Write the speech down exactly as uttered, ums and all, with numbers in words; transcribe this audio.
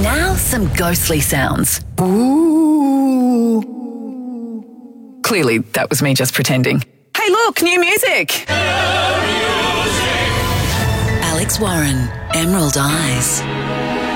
Now some ghostly sounds. Ooh. Clearly, that was me just pretending. Hey, look, new music! Alex Warren, Emerald Eyes.